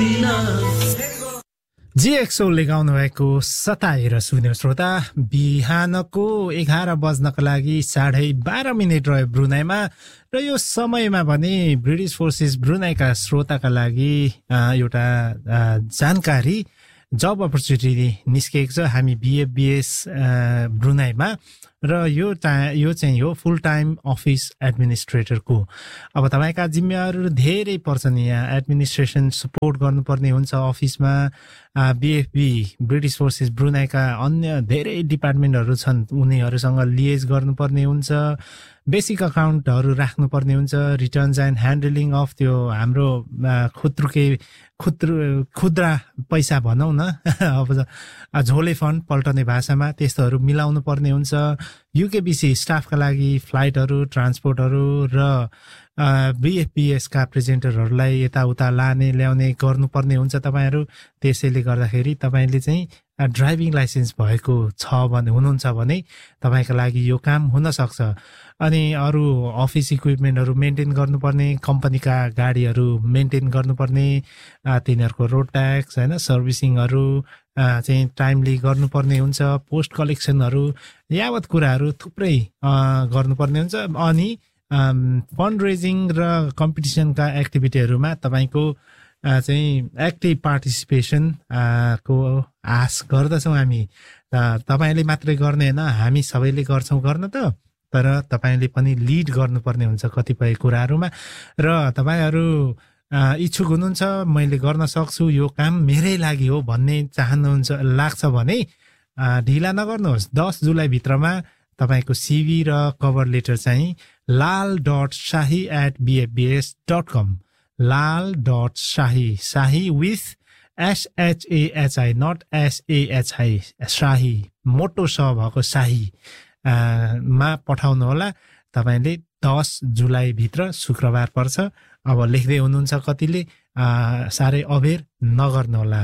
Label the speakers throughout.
Speaker 1: GXOले गाउनु भएको सताएर सुन्यो श्रोता। बिहानको 11 बज्नको लागि 12:30 रह्यो ब्रुनाईमा र यो समयमा भने ब्रिटिश फोर्सेस ब्रुनाईका श्रोताका लागि एउटा जानकारी जब अपर्च्युनिटी निस्केको छ हामी BFBS ब्रुनाईमा र यो चाहिँ हो फुल टाइम अफिस एडमिनिस्ट्रेटरको। अब तपाईका जिम्मेवारीहरू धेरै पर्छन्। यहाँ एडमिनिस्ट्रेसन सपोर्ट गर्नुपर्ने हुन्छ अफिसमा। BFB ब्रिटिश फोर्सेस ब्रुनाईका अन्य धेरै डिपार्टमेन्टहरू छन्, उनीहरूसँग लिएज गर्नुपर्ने हुन्छ, बेसिक अकाउन्टहरू राख्नुपर्ने हुन्छ, रिटर्न्स एन्ड ह्यान्डलिङ अफ त्यो हाम्रो खुद्रा पैसा भनौँ न अब झोले फन्ड पल्टने भाषामा त्यस्तोहरू मिलाउनु पर्ने हुन्छ। UKBC स्टाफका लागि फ्लाइटहरू ट्रान्सपोर्टहरू र BFBS का प्रेजेन्टरहरूलाई यताउता लाने ल्याउने गर्नुपर्ने हुन्छ तपाईहरू। त्यसैले गर्दाखेरि तपाईँले चाहिँ ड्राइभिङ लाइसेन्स भएको हुनुहुन्छ भने तपाईँका लागि यो काम हुन सक्छ। अनि अरू अफिस इक्विपमेन्टहरू मेन्टेन गर्नुपर्ने, कम्पनीका गाडीहरू मेन्टेन गर्नुपर्ने, तिनीहरूको रोड ट्याक्स होइन सर्भिसिङहरू चाहिँ टाइमली गर्नुपर्ने हुन्छ, पोस्ट कलेक्सनहरू यावत कुराहरू थुप्रै गर्नुपर्ने हुन्छ। अनि फन्ड रेजिङ र कम्पिटिसनका एक्टिभिटीहरूमा तपाईँको चाहिँ एक्टिभ पार्टिसिपेसन को आश गर्दछौँ हामी। तपाईँले मात्रै गर्ने होइन, हामी सबैले गर्छौँ गर्न त, तर तपाईँले पनि लिड गर्नुपर्ने हुन्छ कतिपय कुराहरूमा। र तपाईँहरू इच्छुक हुनुहुन्छ मैले गर्न सक्छु यो काम मेरै लागि हो भन्ने चाहनुहुन्छ लाग्छ भने ढिला नगर्नुहोस्। 10 जुलाई भित्रमा तपाईँको CV र कभर लेटर चाहिँ lal.shahi@bfbs.com lal.shahi शाही विथ SHAHI नट SAHI शाही मोटो स भएको शाही मा पठाउनु होला। तपाईँले 10 जुलाई भित्र शुक्रबार पर्छ। अब लेख्दै हुनुहुन्छ कतिले, साह्रै अबेर नगर्नुहोला।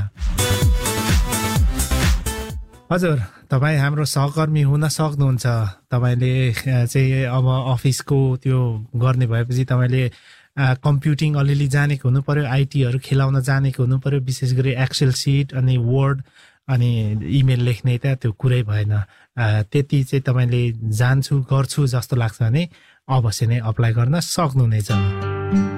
Speaker 1: हजुर, तपाईँ हाम्रो सहकर्मी हुन सक्नुहुन्छ। तपाईँले चाहिँ अब अफिसको त्यो गर्ने भएपछि तपाईँले कम्प्युटिङ अलिअलि जानेको हुनु पर्यो, आइटीहरू खेलाउन जानेको हुनु पर्यो, विशेष गरी एक्सेल सिट अनि वर्ड अनि इमेल लेख्ने त त्यो कुरै भएन। त्यति चाहिँ तपाईँले गर्छु जस्तो लाग्छ भने अवश्य नै अप्लाई गर्न सक्नुहुनेछ।